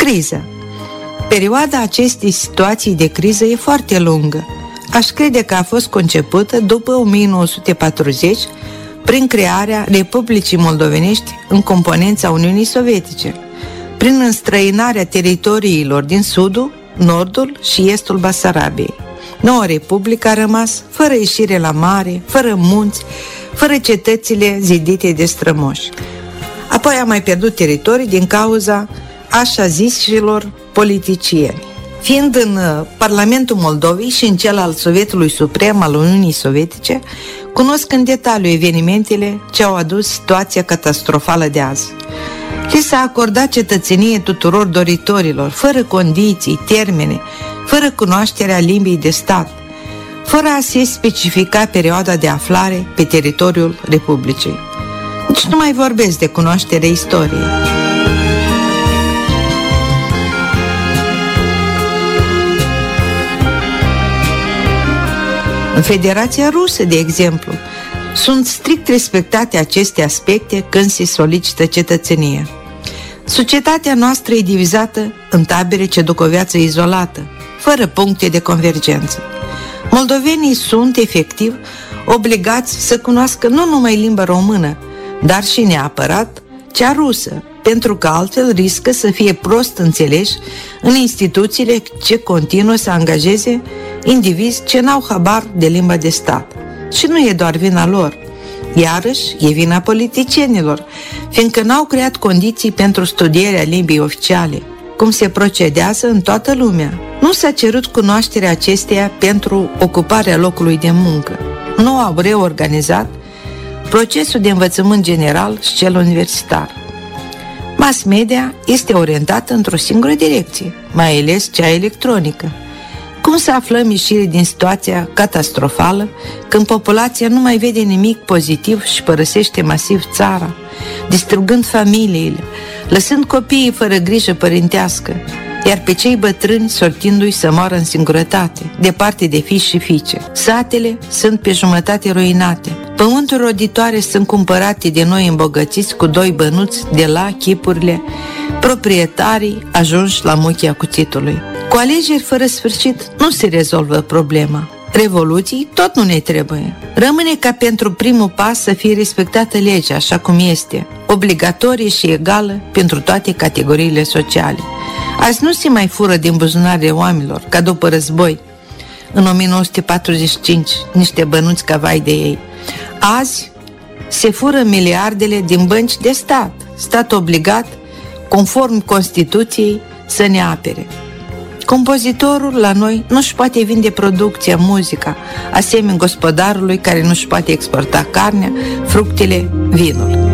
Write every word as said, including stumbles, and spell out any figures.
Criză. Perioada acestei situații de criză e foarte lungă. Aș crede că a fost concepută după o mie nouă sute patruzeci, prin crearea Republicii Moldovenești în componența Uniunii Sovietice, prin înstrăinarea teritoriilor din sudul, nordul și estul Basarabiei. Noua Republică a rămas fără ieșire la mare, fără munți, fără cetățile zidite de strămoși. Apoi a mai pierdut teritorii din cauza așa zișilor politicieni. Fiind în Parlamentul Moldovei și în cel al Sovietului Suprem al Uniunii Sovietice, cunosc în detaliu evenimentele ce au adus situația catastrofală de azi. Li s-a acordat cetățenie tuturor doritorilor, fără condiții, termene, fără cunoașterea limbii de stat, fără a se specifica perioada de aflare pe teritoriul Republicii. Nici nu mai vorbesc de cunoașterea istoriei. În Federația Rusă, de exemplu, sunt strict respectate aceste aspecte când se solicită cetățenie. Societatea noastră e divizată în tabere ce duc o viață izolată, fără puncte de convergență. Moldovenii sunt, efectiv, obligați să cunoască nu numai limba română, dar și neapărat cea rusă, pentru că altfel riscă să fie prost înțeleși în instituțiile ce continuă să angajeze indivizi ce n-au habar de limba de stat. Și nu e doar vina lor. Iarăși, e vina politicienilor, fiindcă n-au creat condiții pentru studierea limbii oficiale, cum se procedează în toată lumea. Nu s-a cerut cunoașterea acesteia pentru ocuparea locului de muncă. Nu au reorganizat procesul de învățământ general și cel universitar. Mass media este orientată într-o singură direcție, mai ales cea electronică. Cum să aflăm ieșire din situația catastrofală când populația nu mai vede nimic pozitiv și părăsește masiv țara, distrugând familiile, lăsând copiii fără grijă părintească, iar pe cei bătrâni sortindu-i să moară în singurătate, departe de fiici și fiice. Satele sunt pe jumătate ruinate. Pământuri roditoare sunt cumpărate de noi îmbogățiți cu doi bănuți de la chipurile proprietarii ajunși la muchia cuțitului. Cu alegeri fără sfârșit nu se rezolvă problema. Revoluții tot nu ne trebuie. Rămâne ca pentru primul pas să fie respectată legea așa cum este, obligatorie și egală pentru toate categoriile sociale. Azi nu se mai fură din buzunarele oamenilor, ca după război, în o mie nouă sute patruzeci și cinci, niște bănuți ca vai de ei. Azi se fură miliardele din bănci de stat, stat obligat, conform Constituției, să ne apere. Compozitorul la noi nu-și poate vinde producția, muzica, asemenea gospodarului care nu-și poate exporta carnea, fructele, vinul.